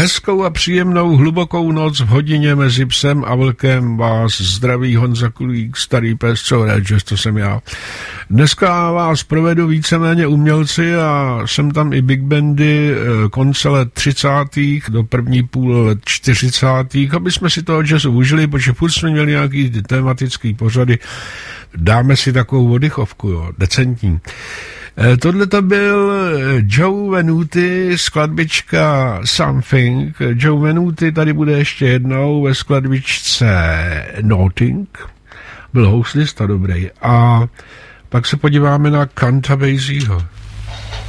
Hezkou a příjemnou hlubokou noc v hodině mezi psem a vlkem vás zdraví Honza Kulík, starý pes, co Rangers, to jsem já. Dneska vás provedu víceméně umělci a jsem tam i big bandy konce let 30. do první půl let 40. aby jsme si toho jazzu užili, protože furt jsme měli nějaký tematický pořady. Dáme si takovou oddychovku, jo, decentní. Tohle to byl Joe Venuti, skladbička Something. Joe Venuti tady bude ještě jednou ve skladbičce Nothing. Byl houslista dobrý. A pak se podíváme na Count Basieho.